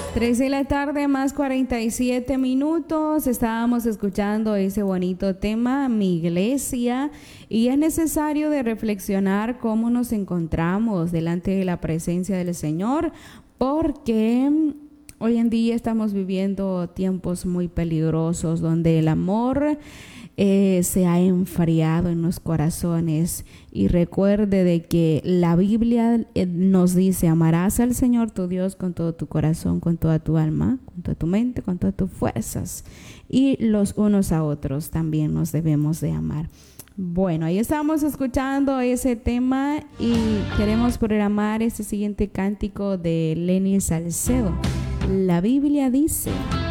3 de la tarde más 47 minutos. Estábamos escuchando ese bonito tema, Mi Iglesia, y es necesario de reflexionar cómo nos encontramos delante de la presencia del Señor, porque hoy en día estamos viviendo tiempos muy peligrosos donde el amor se ha enfriado en los corazones. Y recuerde de que la Biblia nos dice: amarás al Señor tu Dios con todo tu corazón, con toda tu alma, con toda tu mente, con todas tus fuerzas, y los unos a otros también nos debemos de amar. Bueno, ahí estamos escuchando ese tema y queremos programar este siguiente cántico de Lenny Salcedo. La Biblia dice...